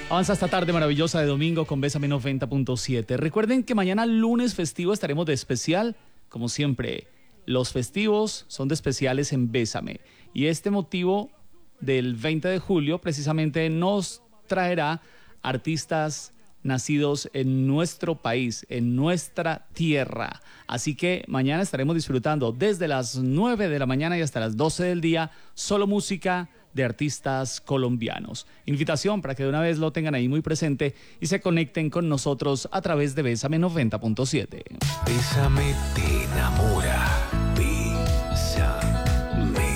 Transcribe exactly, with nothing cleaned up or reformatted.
Avanza esta tarde maravillosa de domingo con Bésame noventa punto siete. Recuerden que mañana lunes festivo estaremos de especial. Como siempre, los festivos son de especiales en Bésame. Y este motivo del veinte de julio precisamente nos traerá artistas nacidos en nuestro país, en nuestra tierra. Así que mañana estaremos disfrutando desde las nueve de la mañana y hasta las doce del día, solo música de artistas colombianos. Invitación para que de una vez lo tengan ahí muy presente y se conecten con nosotros a través de Bésame noventa punto siete. Bésame te enamora.